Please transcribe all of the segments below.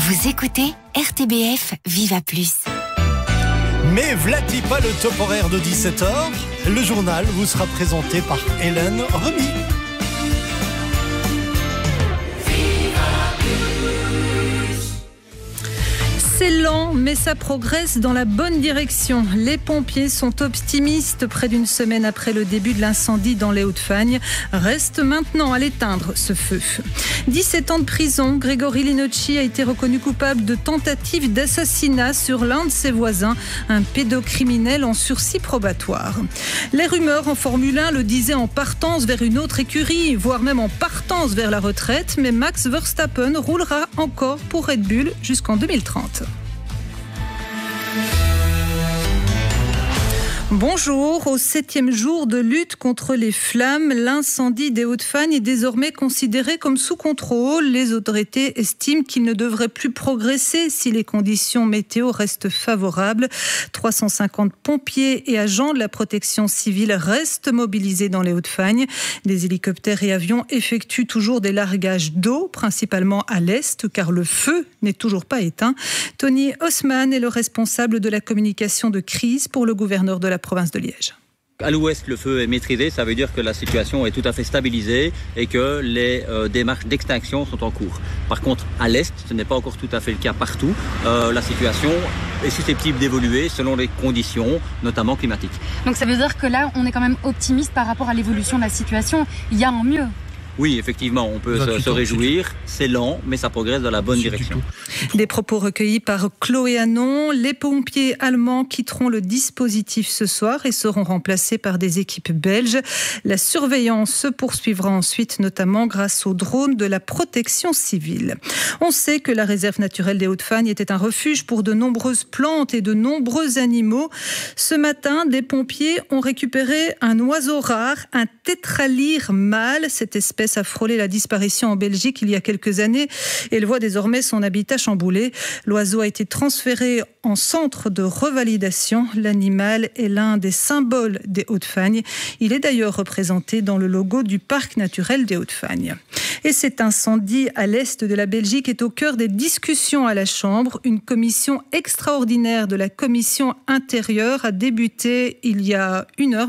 Vous écoutez RTBF Viva Plus. Mais v'là-t-il pas le top horaire de 17h? Le journal vous sera présenté par Hélène Remy. C'est lent, mais ça progresse dans la bonne direction. Les pompiers sont optimistes près d'une semaine après le début de l'incendie dans les Hauts-de-Fagne. Reste maintenant à l'éteindre, ce feu. 17 ans de prison, Grégory Linocci a été reconnu coupable de tentative d'assassinat sur l'un de ses voisins, un pédocriminel en sursis probatoire. Les rumeurs en Formule 1 le disaient en partance vers une autre écurie, voire même en partance vers la retraite, mais Max Verstappen roulera encore pour Red Bull jusqu'en 2030. Bonjour, au 7e jour de lutte contre les flammes, l'incendie des Hauts-de-Fagne est désormais considéré comme sous contrôle. Les autorités estiment qu'il ne devrait plus progresser si les conditions météo restent favorables. 350 pompiers et agents de la protection civile restent mobilisés dans les Hauts-de-Fagne. Des hélicoptères et avions effectuent toujours des largages d'eau, principalement à l'est, car le feu n'est toujours pas éteint. Tony Haussmann est le responsable de la communication de crise pour le gouverneur de la province de Liège. À l'ouest, le feu est maîtrisé, ça veut dire que la situation est tout à fait stabilisée et que les démarches d'extinction sont en cours. Par contre, à l'est, ce n'est pas encore tout à fait le cas partout. La situation est susceptible d'évoluer selon les conditions, notamment climatiques. Donc ça veut dire que là, on est quand même optimiste par rapport à l'évolution de la situation. Il y a en mieux. Oui, effectivement, on peut se réjouir. C'est lent, mais ça progresse dans la bonne direction. Des propos recueillis par Chloé Hanon. Les pompiers allemands quitteront le dispositif ce soir et seront remplacés par des équipes belges. La surveillance se poursuivra ensuite, notamment grâce aux drones de la protection civile. On sait que la réserve naturelle des Hauts-de-Fagne était un refuge pour de nombreuses plantes et de nombreux animaux. Ce matin, des pompiers ont récupéré un oiseau rare, un tétralyre mâle. Cette espèce a frôlé la disparition en Belgique il y a quelques années et elle voit désormais son habitat chamboulé. L'oiseau a été transféré en centre de revalidation. L'animal est l'un des symboles des Hauts-de-Fagne. Il est d'ailleurs représenté dans le logo du parc naturel des Hauts-de-Fagne. Et cet incendie à l'est de la Belgique est au cœur des discussions à la Chambre. Une commission extraordinaire de la commission intérieure a débuté il y a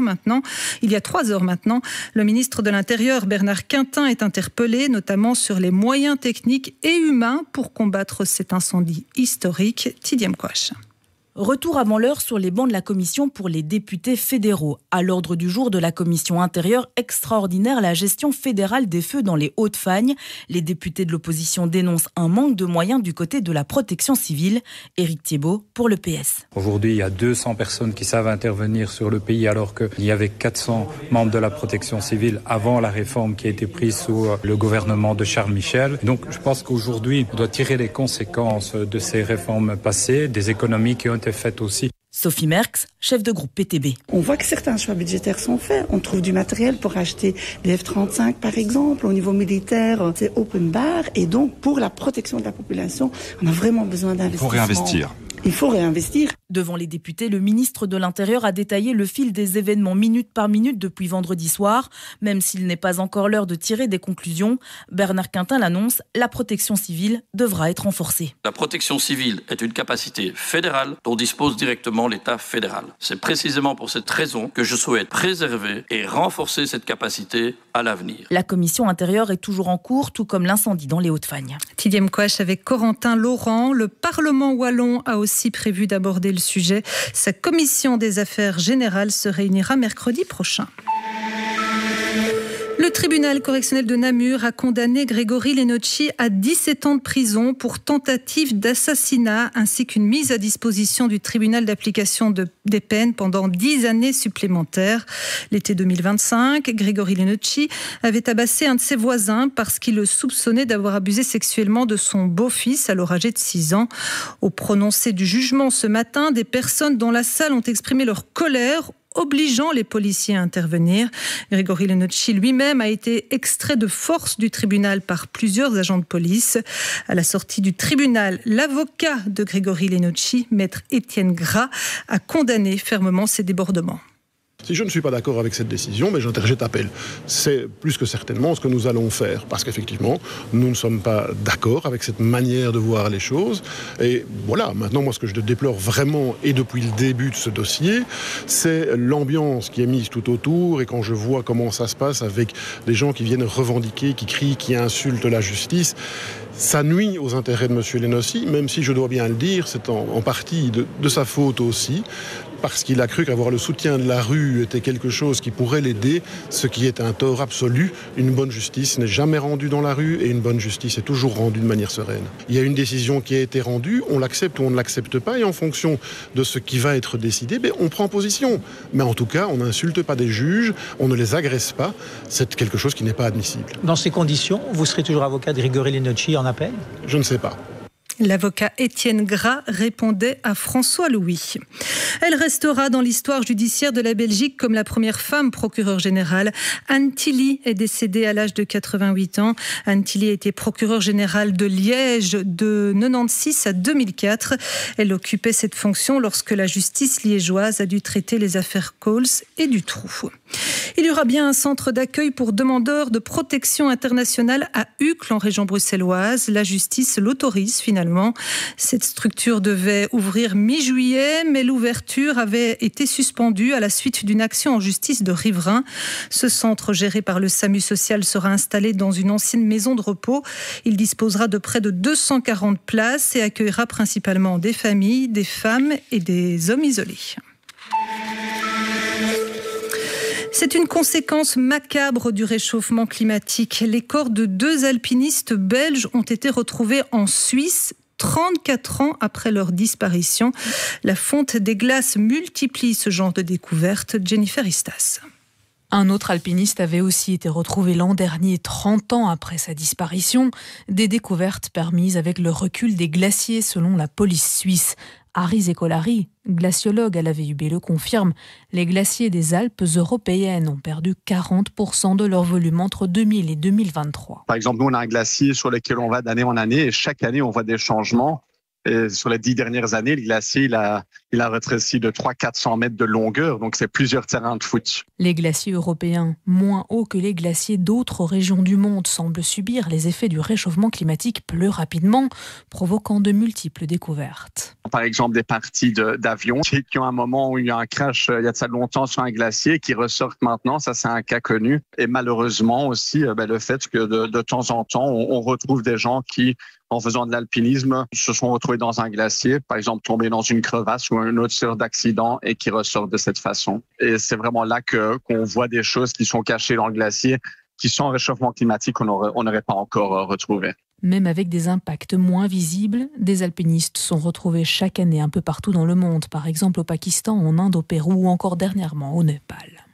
3 heures maintenant. Le ministre de l'Intérieur, Bernard Quintin, est interpellé, notamment sur les moyens techniques et humains pour combattre cet incendie historique. Tidiem Kouach. Retour avant l'heure sur les bancs de la commission pour les députés fédéraux. À l'ordre du jour de la commission intérieure extraordinaire, la gestion fédérale des feux dans les Hauts-de-Fagne. Les députés de l'opposition dénoncent un manque de moyens du côté de la protection civile. Éric Thiébaut pour le PS. Aujourd'hui, il y a 200 personnes qui savent intervenir sur le pays alors qu'il y avait 400 membres de la protection civile avant la réforme qui a été prise sous le gouvernement de Charles Michel. Donc je pense qu'aujourd'hui, on doit tirer les conséquences de ces réformes passées, des économies qui ont été faites aussi. Sophie Merckx, chef de groupe PTB. On voit que certains choix budgétaires sont faits. On trouve du matériel pour acheter des F-35 par exemple. Au niveau militaire, c'est open bar. Et donc, pour la protection de la population, on a vraiment besoin d'investissement. Il faut réinvestir. Devant les députés, le ministre de l'Intérieur a détaillé le fil des événements minute par minute depuis vendredi soir. Même s'il n'est pas encore l'heure de tirer des conclusions, Bernard Quintin l'annonce, la protection civile devra être renforcée. La protection civile est une capacité fédérale dont dispose directement l'État fédéral. C'est précisément pour cette raison que je souhaite préserver et renforcer cette capacité à l'avenir. La commission intérieure est toujours en cours, tout comme l'incendie dans les Hauts-de-Fagne. Tidiem Kouach avec Corentin Laurent. Le Parlement wallon a aussi prévu d'aborder le sujet. Sa commission des affaires générales se réunira mercredi prochain. Le tribunal correctionnel de Namur a condamné Grégory Linocci à 17 ans de prison pour tentative d'assassinat ainsi qu'une mise à disposition du tribunal d'application des peines pendant 10 années supplémentaires. L'été 2025, Grégory Linocci avait tabassé un de ses voisins parce qu'il le soupçonnait d'avoir abusé sexuellement de son beau-fils, alors âgé de 6 ans. Au prononcé du jugement ce matin, des personnes dans la salle ont exprimé leur colère, obligeant les policiers à intervenir. Grégory Linocci lui-même a été extrait de force du tribunal par plusieurs agents de police. À la sortie du tribunal, l'avocat de Grégory Linocci, maître Étienne Gras, a condamné fermement ces débordements. Si je ne suis pas d'accord avec cette décision, j'interjette appel. C'est plus que certainement ce que nous allons faire, parce qu'effectivement, nous ne sommes pas d'accord avec cette manière de voir les choses. Et voilà, maintenant, moi, ce que je déplore vraiment, et depuis le début de ce dossier, c'est l'ambiance qui est mise tout autour, et quand je vois comment ça se passe avec des gens qui viennent revendiquer, qui crient, qui insultent la justice, ça nuit aux intérêts de M. Lennossi, même si je dois bien le dire, c'est en partie de sa faute aussi, parce qu'il a cru qu'avoir le soutien de la rue était quelque chose qui pourrait l'aider, ce qui est un tort absolu. Une bonne justice n'est jamais rendue dans la rue et une bonne justice est toujours rendue de manière sereine. Il y a une décision qui a été rendue, on l'accepte ou on ne l'accepte pas, et en fonction de ce qui va être décidé, on prend position. Mais en tout cas, on n'insulte pas des juges, on ne les agresse pas, c'est quelque chose qui n'est pas admissible. Dans ces conditions, vous serez toujours avocat de Grigori Lennossi en appel ? Je ne sais pas. L'avocat Étienne Gras répondait à François Louis. Elle restera dans l'histoire judiciaire de la Belgique comme la première femme procureure générale. Anne Tilly est décédée à l'âge de 88 ans. Anne Tilly a été procureure générale de Liège de 1996 à 2004. Elle occupait cette fonction lorsque la justice liégeoise a dû traiter les affaires Coles et Dutroux. Il y aura bien un centre d'accueil pour demandeurs de protection internationale à Uccle, en région bruxelloise. La justice l'autorise finalement. Cette structure devait ouvrir mi-juillet, mais l'ouverture avait été suspendue à la suite d'une action en justice de riverains. Ce centre géré par le SAMU social sera installé dans une ancienne maison de repos. Il disposera de près de 240 places et accueillera principalement des familles, des femmes et des hommes isolés. C'est une conséquence macabre du réchauffement climatique. Les corps de 2 alpinistes belges ont été retrouvés en Suisse 34 ans après leur disparition. La fonte des glaces multiplie ce genre de découverte. Jennifer Istas. Un autre alpiniste avait aussi été retrouvé l'an dernier, 30 ans après sa disparition. Des découvertes permises avec le recul des glaciers selon la police suisse. Harry Zekolari, glaciologue à la VUB, le confirme. Les glaciers des Alpes européennes ont perdu 40% de leur volume entre 2000 et 2023. Par exemple, nous, on a un glacier sur lequel on va d'année en année et chaque année, on voit des changements. Et sur les 10 dernières années, le glacier il a rétréci de 300-400 mètres de longueur, donc c'est plusieurs terrains de foot. Les glaciers européens, moins hauts que les glaciers d'autres régions du monde, semblent subir les effets du réchauffement climatique plus rapidement, provoquant de multiples découvertes. Par exemple, des parties d'avions qui ont un moment où il y a un crash il y a de ça longtemps sur un glacier qui ressortent maintenant, ça c'est un cas connu. Et malheureusement aussi le fait que de temps en temps, on retrouve des gens qui, en faisant de l'alpinisme, se sont retrouvés dans un glacier, par exemple tombés dans une crevasse ou une autre sorte d'accident et qui ressortent de cette façon. Et c'est vraiment là qu'on voit des choses qui sont cachées dans le glacier, qui sans réchauffement climatique, on n'aurait pas encore retrouvé. Même avec des impacts moins visibles, des alpinistes sont retrouvés chaque année un peu partout dans le monde, par exemple au Pakistan, en Inde, au Pérou ou encore dernièrement au Népal.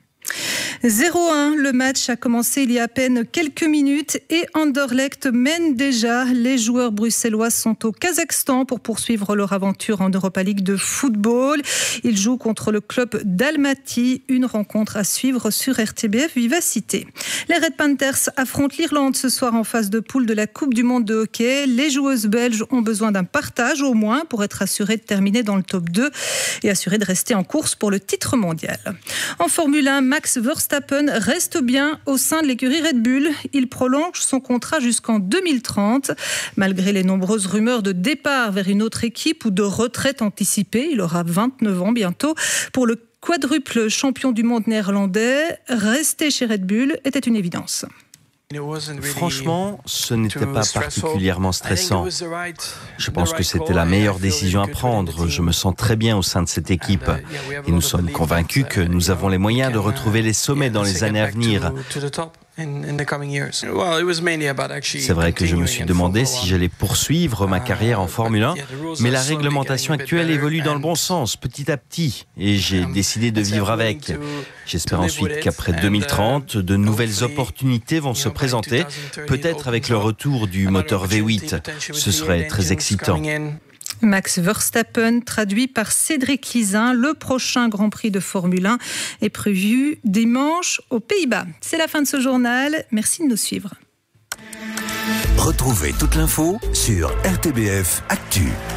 0-1, le match a commencé il y a à peine quelques minutes et Anderlecht mène déjà. Les joueurs bruxellois sont au Kazakhstan pour poursuivre leur aventure en Europa League de football. Ils jouent contre le club d'Almaty, une rencontre à suivre sur RTBF Vivacité. Les Red Panthers affrontent l'Irlande ce soir en phase de poule de la Coupe du Monde de hockey. Les joueuses belges ont besoin d'un partage au moins pour être assurées de terminer dans le top 2 et assurées de rester en course pour le titre mondial. En Formule 1, Max Verstappen reste bien au sein de l'écurie Red Bull. Il prolonge son contrat jusqu'en 2030. Malgré les nombreuses rumeurs de départ vers une autre équipe ou de retraite anticipée, il aura 29 ans bientôt. Pour le quadruple champion du monde néerlandais, rester chez Red Bull était une évidence. Franchement, ce n'était pas particulièrement stressant. Je pense que c'était la meilleure décision à prendre. Je me sens très bien au sein de cette équipe. Et nous sommes convaincus que nous avons les moyens de retrouver les sommets dans les années à venir. C'est vrai que je me suis demandé si j'allais poursuivre ma carrière en Formule 1, mais la réglementation actuelle évolue dans le bon sens, petit à petit, et j'ai décidé de vivre avec. J'espère ensuite qu'après 2030, de nouvelles opportunités vont se présenter, peut-être avec le retour du moteur V8. Ce serait très excitant. Max Verstappen, traduit par Cédric Lizin. Le prochain Grand Prix de Formule 1 est prévu dimanche aux Pays-Bas. C'est la fin de ce journal. Merci de nous suivre. Retrouvez toute l'info sur RTBF Actu.